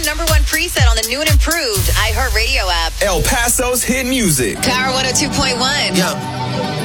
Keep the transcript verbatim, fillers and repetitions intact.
number one preset on the new and improved iHeartRadio app. El Paso's hit music. Power one oh two point one. Yeah.